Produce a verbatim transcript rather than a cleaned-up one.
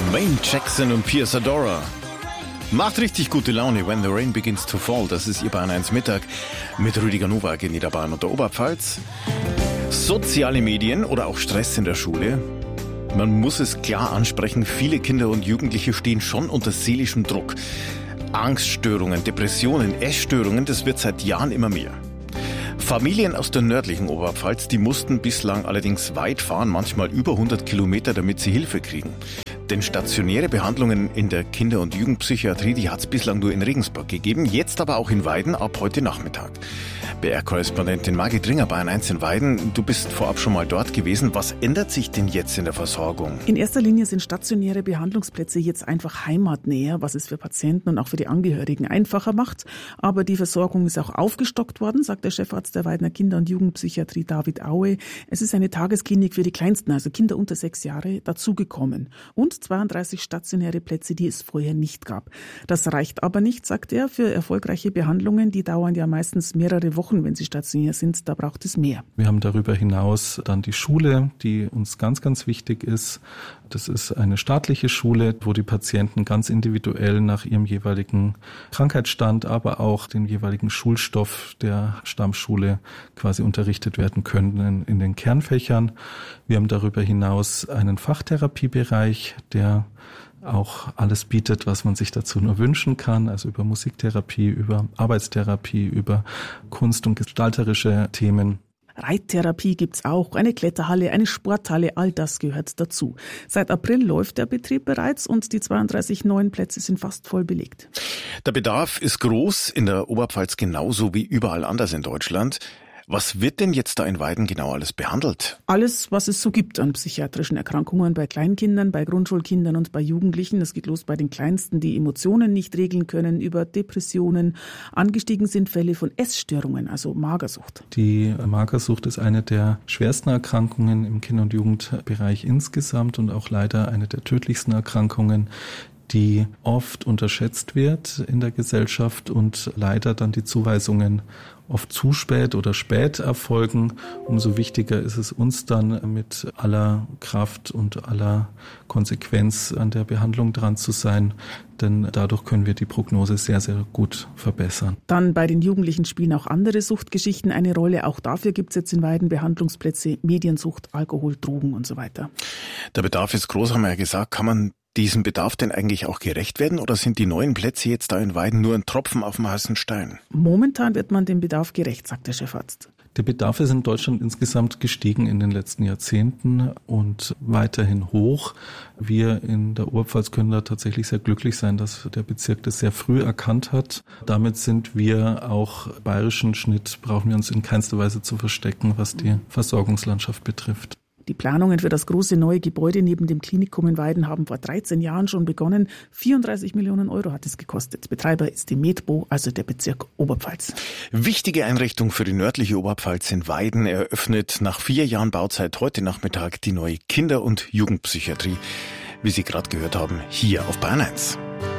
Wayne Jackson und Pia Zadora. Macht richtig gute Laune, When the Rain Begins to Fall. Das ist Ihr Bayern eins Mittag mit Rüdiger Nowak in Niederbayern und der Oberpfalz. Soziale Medien oder auch Stress in der Schule. Man muss es klar ansprechen, viele Kinder und Jugendliche stehen schon unter seelischem Druck. Angststörungen, Depressionen, Essstörungen, das wird seit Jahren immer mehr. Familien aus der nördlichen Oberpfalz, die mussten bislang allerdings weit fahren, manchmal über hundert Kilometer, damit sie Hilfe kriegen. Denn stationäre Behandlungen in der Kinder- und Jugendpsychiatrie, die hat es bislang nur in Regensburg gegeben, jetzt aber auch in Weiden ab heute Nachmittag. B R-Korrespondentin Margit Ringer, Bayern eins in Weiden, du bist vorab schon mal dort gewesen. Was ändert sich denn jetzt in der Versorgung? In erster Linie sind stationäre Behandlungsplätze jetzt einfach heimatnäher, was es für Patienten und auch für die Angehörigen einfacher macht. Aber die Versorgung ist auch aufgestockt worden, sagt der Chefarzt der Weidener Kinder- und Jugendpsychiatrie David Aue. Es ist eine Tagesklinik für die Kleinsten, also Kinder unter sechs Jahre, dazugekommen. Und zweiunddreißig stationäre Plätze, die es vorher nicht gab. Das reicht aber nicht, sagt er, für erfolgreiche Behandlungen. Die dauern ja meistens mehrere Wochen, wenn sie stationär sind. Da braucht es mehr. Wir haben darüber hinaus dann die Schule, die uns ganz, ganz wichtig ist. Das ist eine staatliche Schule, wo die Patienten ganz individuell nach ihrem jeweiligen Krankheitsstand, aber auch den jeweiligen Schulstoff der Stammschule quasi unterrichtet werden können in, in den Kernfächern. Wir haben darüber hinaus einen Fachtherapiebereich, der auch alles bietet, was man sich dazu nur wünschen kann, also über Musiktherapie, über Arbeitstherapie, über Kunst- und gestalterische Themen. Reittherapie gibt's auch, eine Kletterhalle, eine Sporthalle, all das gehört dazu. Seit April läuft der Betrieb bereits und die zweiunddreißig neuen Plätze sind fast voll belegt. Der Bedarf ist groß, in der Oberpfalz genauso wie überall anders in Deutschland. Was wird denn jetzt da in Weiden genau alles behandelt? Alles, was es so gibt an psychiatrischen Erkrankungen bei Kleinkindern, bei Grundschulkindern und bei Jugendlichen. Das geht los bei den Kleinsten, die Emotionen nicht regeln können, über Depressionen. Angestiegen sind Fälle von Essstörungen, also Magersucht. Die Magersucht ist eine der schwersten Erkrankungen im Kinder- und Jugendbereich insgesamt und auch leider eine der tödlichsten Erkrankungen, die oft unterschätzt wird in der Gesellschaft und leider dann die Zuweisungen oft zu spät oder spät erfolgen. Umso wichtiger ist es uns dann mit aller Kraft und aller Konsequenz an der Behandlung dran zu sein, denn dadurch können wir die Prognose sehr, sehr gut verbessern. Dann bei den Jugendlichen spielen auch andere Suchtgeschichten eine Rolle. Auch dafür gibt es jetzt in Weiden Behandlungsplätze, Mediensucht, Alkohol, Drogen und so weiter. Der Bedarf ist groß, haben wir ja gesagt. Kann man diesem Bedarf denn eigentlich auch gerecht werden oder sind die neuen Plätze jetzt da in Weiden nur ein Tropfen auf dem heißen Stein? Momentan wird man dem Bedarf gerecht, sagt der Chefarzt. Der Bedarf ist in Deutschland insgesamt gestiegen in den letzten Jahrzehnten und weiterhin hoch. Wir in der Oberpfalz können da tatsächlich sehr glücklich sein, dass der Bezirk das sehr früh erkannt hat. Damit sind wir auch bayerischen Schnitt, brauchen wir uns in keinster Weise zu verstecken, was die Versorgungslandschaft betrifft. Die Planungen für das große neue Gebäude neben dem Klinikum in Weiden haben vor dreizehn Jahren schon begonnen. vierunddreißig Millionen Euro hat es gekostet. Betreiber ist die Medbo, also der Bezirk Oberpfalz. Wichtige Einrichtung für die nördliche Oberpfalz in Weiden eröffnet nach vier Jahren Bauzeit heute Nachmittag die neue Kinder- und Jugendpsychiatrie, wie Sie gerade gehört haben, hier auf Bayern eins.